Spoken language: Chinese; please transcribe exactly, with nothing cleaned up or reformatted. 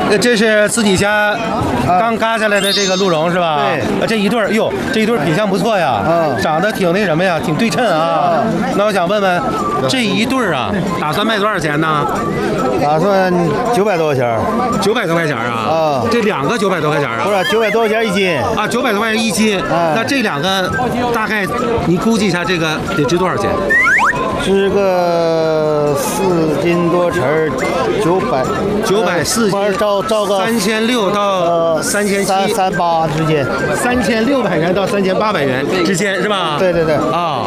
呃这是自己家刚嘎下来的这个鹿茸是吧？ 对呃这一对儿，哟，这一对儿品相不错呀， 嗯长得挺那什么呀，挺对称啊。那我想问问，这一对儿啊，打算卖多少钱呢？ 打算九百多块钱儿。 九百多块钱啊？ 啊这两个九百多块钱啊？ 不是九百多块钱一斤。 啊，九百多块钱一斤。 哎那这两个大概你估计一下，这个得值多少钱？ 值个四斤多钱儿，九百九百四斤， 照照个三千六到呃三千七， 三三八之间。 三千六百元到三千八百元之间是吧？ 对对对啊。